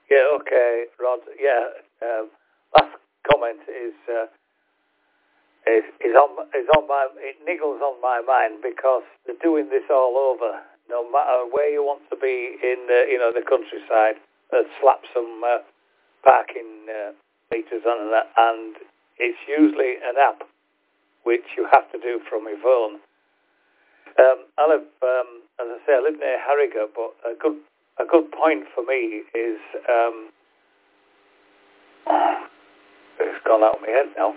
Yeah, okay, Rod. Yeah, last comment is on my. It niggles on my mind because they're doing this all over. No matter where you want to be in the countryside, slap some parking meters on that, and it's usually an app which you have to do from your phone. I live, as I say, I live near Harrogate, but a good point for me is it's gone out of my head now.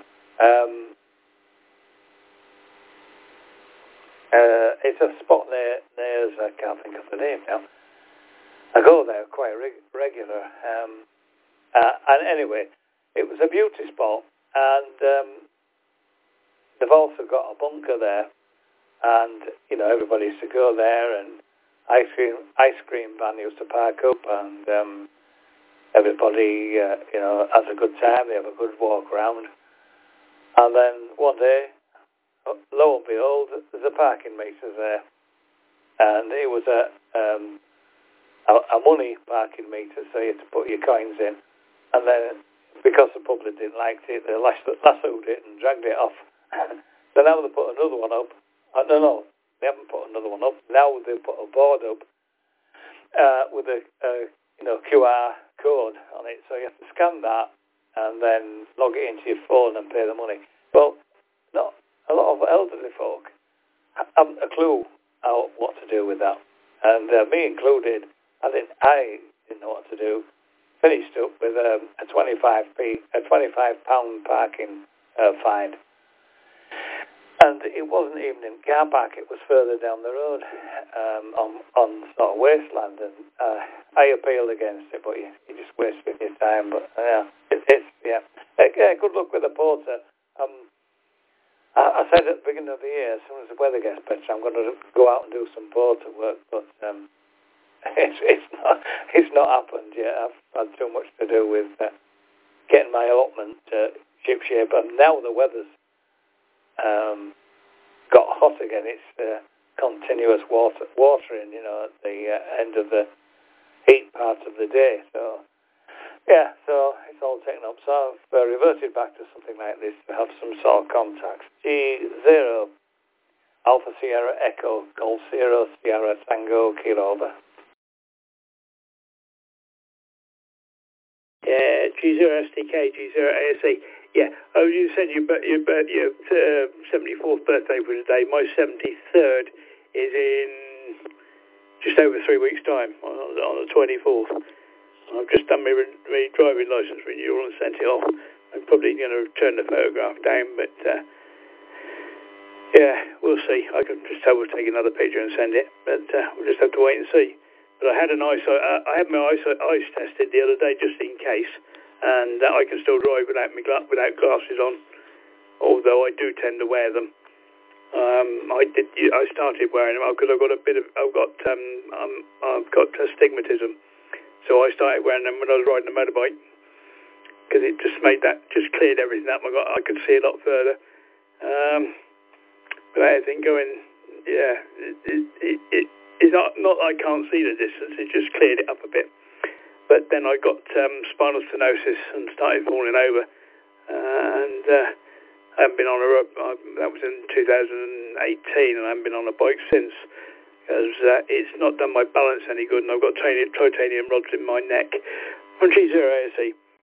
It's a spot near I can't think of the name now. I go there quite regular. And anyway, it was a beauty spot, and they've also got a bunker there, and everybody used to go there, and ice cream van used to park up, and everybody has a good time. They have a good walk around, and then one day, lo and behold, there's a parking meter there, and it was a money parking meter, so you had to put your coins in, and then because the public didn't like it, they lassoed it and dragged it off. So now they put another one up. No, they haven't put another one up. Now they put a board up with a QR code on it, so you have to scan that and then log it into your phone and pay the money. Well, not a lot of elderly folk haven't a clue what to do with that, and me included. I didn't know what to do. Finished up with a £25 parking fine. And it wasn't even in car park, it was further down the road on sort of wasteland. And I appealed against it, but you just wasted your time. But good luck with the porter. I said at the beginning of the year, as soon as the weather gets better, I'm going to go out and do some porter work. But it's not happened yet. I've had too much to do with getting my allotment ship shape, and now the weather's got hot again. It's continuous watering, at the end of the heat part of the day. So it's all taken up. So I've reverted back to something like this to have some sort of contact. G0 Alpha Sierra Echo Golf 0 Sierra Tango Kilo over. Yeah, G0 STK, G0 ASE. Yeah, you said your 74th birthday was today. My 73rd is in just over 3 weeks' time, on the 24th. I've just done my driving licence renewal and sent it off. I'm probably going to turn the photograph down, but we'll see. I can just take another picture and send it, but we'll just have to wait and see. But I had my eyes tested the other day just in case, and I can still drive without glasses on, although I do tend to wear them. I started wearing them because I've got astigmatism, so I started wearing them when I was riding a motorbike because it just cleared everything up. I could see a lot further without anything going. Yeah, it's not I can't see the distance. It just cleared it up a bit. But then I got spinal stenosis and started falling over, and I haven't been on a road. That was in 2018, and I haven't been on a bike since because it's not done my balance any good, and I've got titanium rods in my neck. On G0 ASE.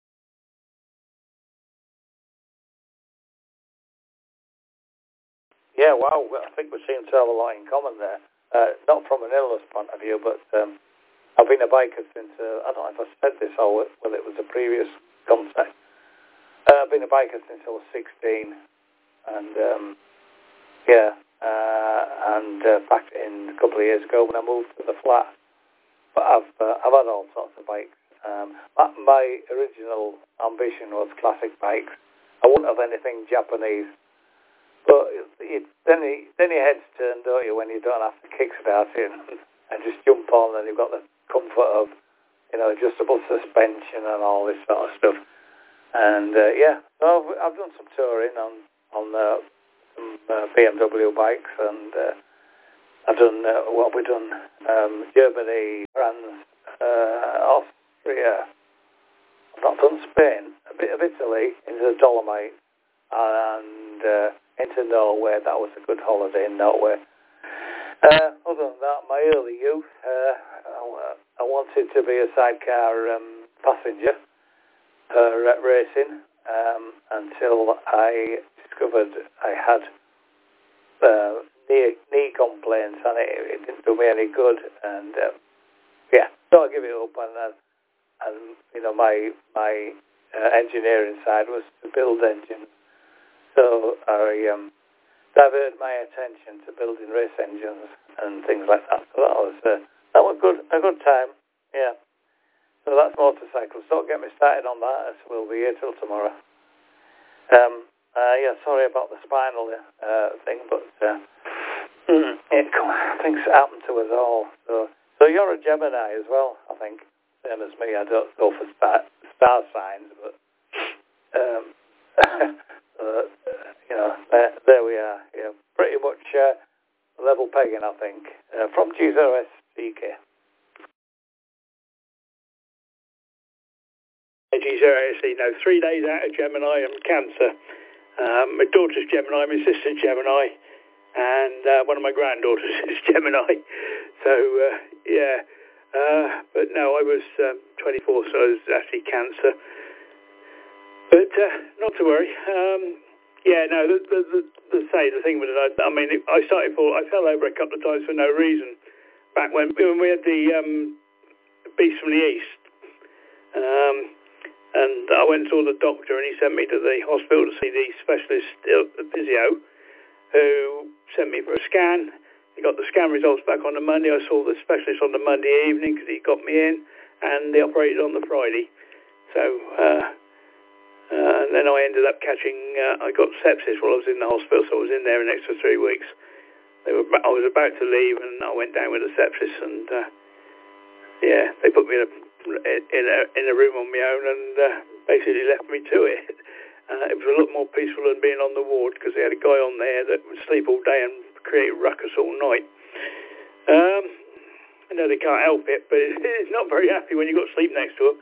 Yeah, wow. I think we seem to have a lot in common there. Not from an illness point of view, but I've been a biker since, I don't know if I said this or whether it was a previous contact. I've been a biker since I was 16, and back in a couple of years ago when I moved to the flat. But I've had all sorts of bikes. My original ambition was classic bikes. I wouldn't have anything Japanese. But then your head's turned, don't you, when you don't have to kickstart it and just jump on, and you've got the comfort of, adjustable suspension and all this sort of stuff. And so I've done some touring on some BMW bikes, and I've done Germany, France, Austria, Italy, into the Dolomites, and into Norway. That was a good holiday in Norway. Other than that, my early youth, I wanted to be a sidecar passenger racing until I discovered I had knee complaints, and it didn't do me any good. And so I gave it up. And you know, my engineering side was to build engines, so I diverted my attention to building race engines and things like that. So that was a good time. Yeah. So that's motorcycles. Don't get me started on that, as we'll be here till tomorrow. Sorry about the spinal thing, but things happen to us all. So you're a Gemini as well, I think. Same as me. I don't go for star signs, but there we are. Yeah, pretty much level pegging, I think. From G0SDK. G0SDK. No, 3 days out of Gemini and Cancer. My daughter's Gemini, my sister's Gemini, and one of my granddaughters is Gemini. So but no, I was 24, so I was actually Cancer. But not to worry. The thing with it, I fell over a couple of times for no reason. Back when we had the Beast from the East, and I went and saw the doctor, and he sent me to the hospital to see the specialist physio, who sent me for a scan. He got the scan results back on the Monday. I saw the specialist on the Monday evening because he got me in, and they operated on the Friday. So, and then I ended up I got sepsis while I was in the hospital, so I was in there an extra 3 weeks. I was about to leave, and I went down with a sepsis, and they put me in a room on my own, and basically left me to it. It was a lot more peaceful than being on the ward, because they had a guy on there that would sleep all day and create ruckus all night. I know they can't help it, but it's not very happy when you've got sleep next to them.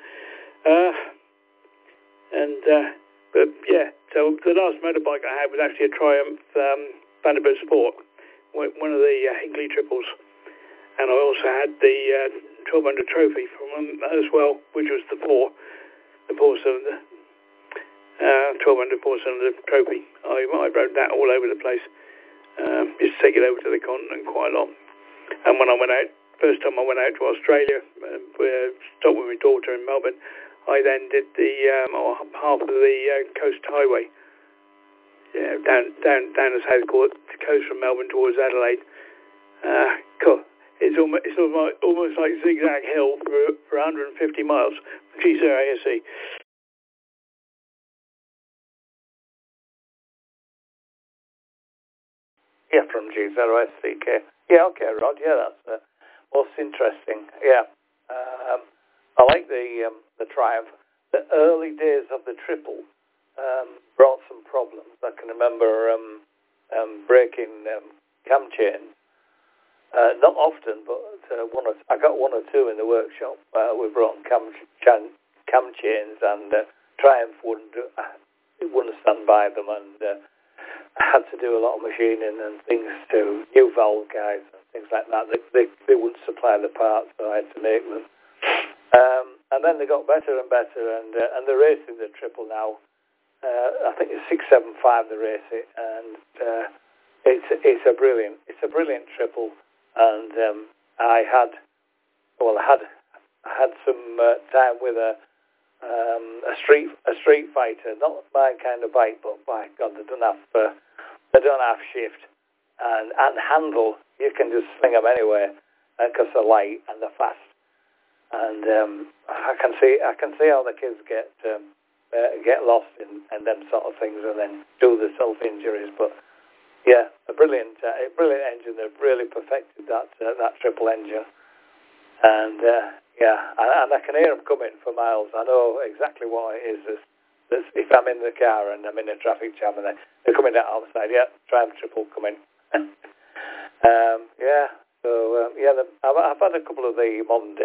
So the last motorbike I had was actually a Triumph Vanderbilt Sport, one of the Hinkley triples, and I also had the 1200 trophy from them as well, which was the four-cylinder 1200 four-cylinder trophy. I rode that all over the place. Used to take it over to the continent quite a lot. And when I went out, first time I went out to Australia, stopped with my daughter in Melbourne, I then did the half of the coast highway, down the south coast from Melbourne towards Adelaide. Cool. It's almost like zigzag hill for 150 miles. G0ASE. Yeah, from G0SDK. Yeah, okay, Rod. Yeah, that's most interesting. Yeah. I like the Triumph. The early days of the triple brought some problems. I can remember breaking cam chains. Not often, but I got one or two in the workshop. We brought cam chains, and Triumph wouldn't stand by them, and I had to do a lot of machining and things to new valve guides and things like that. They wouldn't supply the parts, so I had to make them. And then they got better and better, and they're racing the triple now. I think it's 675 they race it, and it's a brilliant triple. And I had some time with a street fighter, not my kind of bike, but by God, they don't have shift and handle. You can just sling them anywhere because they're light and they're fast. And I can see how the kids get lost in them sort of things and then do the self injuries. But yeah, a brilliant engine. They've really perfected that triple engine. And and I can hear them coming for miles. I know exactly what it is. If I'm in the car and I'm in a traffic jam and they're coming out on the side, Triumph triple coming. I've had a couple of the modern day